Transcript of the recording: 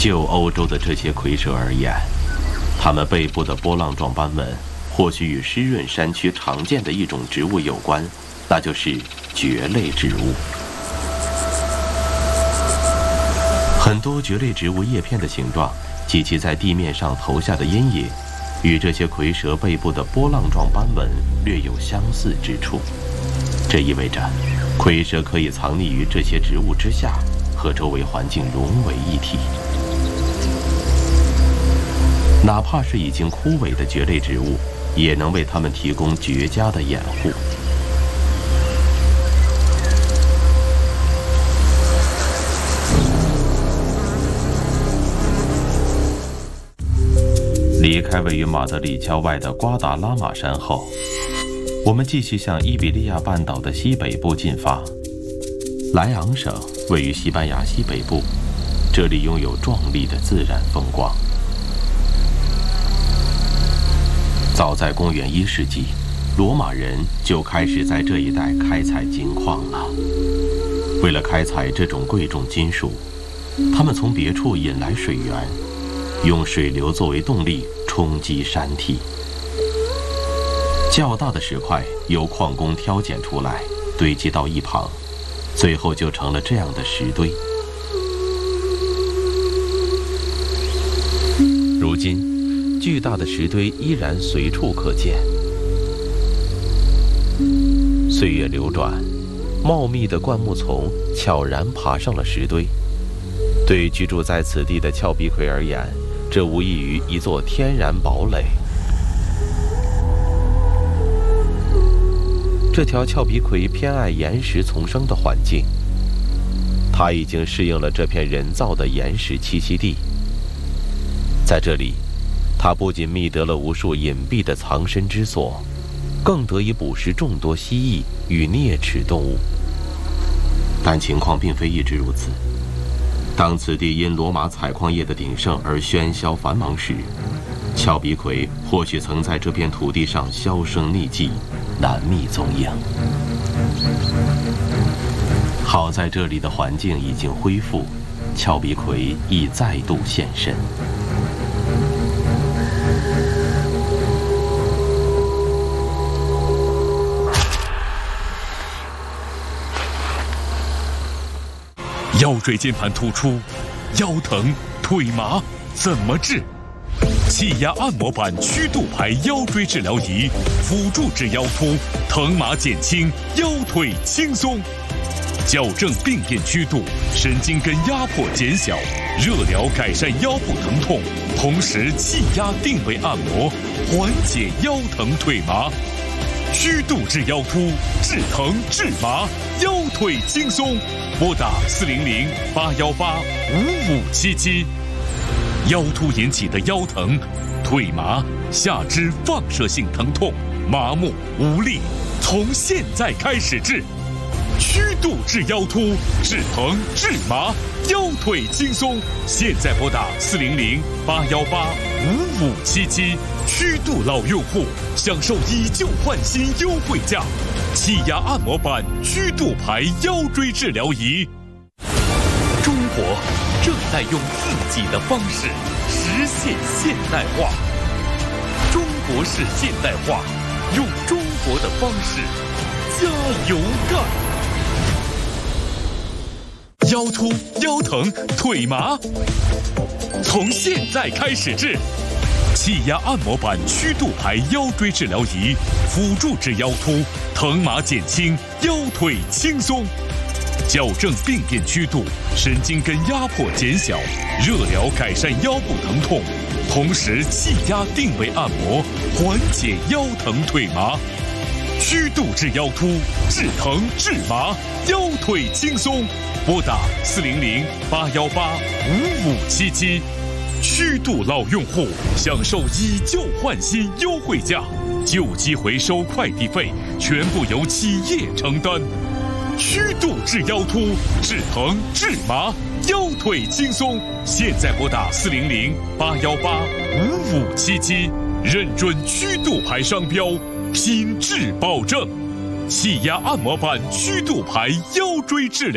就欧洲的这些蝰蛇而言，它们背部的波浪状斑纹或许与湿润山区常见的一种植物有关，那就是蕨类植物。很多蕨类植物叶片的形状及其在地面上投下的阴影，与这些蝰蛇背部的波浪状斑纹略有相似之处。这意味着，蝰蛇可以藏匿于这些植物之下，和周围环境融为一体。哪怕是已经枯萎的蕨类植物，也能为它们提供绝佳的掩护。离开位于马德里郊外的瓜达拉玛山后，我们继续向伊比利亚半岛的西北部进发。莱昂省位于西班牙西北部，这里拥有壮丽的自然风光。早在公元1世纪，罗马人就开始在这一带开采金矿了。为了开采这种贵重金属，他们从别处引来水源，用水流作为动力冲击山体。较大的石块由矿工挑拣出来，堆积到一旁，最后就成了这样的石堆。如今，巨大的石堆依然随处可见。岁月流转，茂密的灌木丛悄然爬上了石堆。对居住在此地的峭壁葵而言，这无异于一座天然堡垒。这条峭壁葵偏爱岩石丛生的环境，它已经适应了这片人造的岩石栖息地。在这里，它不仅觅得了无数隐蔽的藏身之所，更得以捕食众多蜥蜴与啮齿动物。但情况并非一直如此。当此地因罗马采矿业的鼎盛而喧嚣繁忙时，峭壁葵或许曾在这片土地上销声匿迹，难觅踪影。好在这里的环境已经恢复，峭壁葵亦再度现身。 腰椎间盘突出、腰疼、腿麻怎么治？气压按摩板曲度排腰椎治疗仪，辅助治腰突，疼麻减轻，腰腿轻松，矫正病变曲度，神经根压迫减小，热疗改善腰部疼痛，同时气压定位按摩，缓解腰疼腿麻。曲度治腰突，治疼治麻，腰腿轻松。拨打400-818-5577。腰突引起的腰疼、腿麻、下肢放射性疼痛、麻木无力，从现在开始治。曲度治腰突，治疼治麻，腰腿轻松。现在拨打400-818-5577。曲度老用户享受以旧换新优惠价，气压按摩板曲度排腰椎治疗仪。中国正在用自己的方式实现现代化，中国式现代化，用中国的方式加油干！腰突、腰疼、腿麻，从现在开始治。气压按摩板曲度排腰椎治疗仪，辅助治腰突，疼麻减轻，腰腿轻松，矫正病变曲度，神经根压迫减小，热疗改善腰部疼痛，同时气压定位按摩，缓解腰疼腿麻。曲度治腰突，治疼治麻，腰腿轻松。拨打400-818-5577。曲度老用户享受以旧换新优惠价，旧机回收快递费全部由企业承担。曲度治腰突，治疼治麻，腰腿轻松。现在拨打400-818-5577，认准曲度牌商标，品质保证。气压按摩板曲度牌腰椎治疗。